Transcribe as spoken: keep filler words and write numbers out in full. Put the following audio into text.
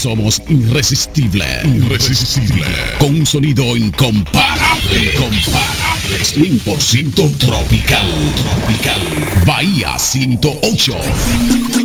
somos irresistibles. Irresistible. Con un sonido incomparable. Incomparable. cien por ciento tropical. Tropical. Bahía ciento ocho.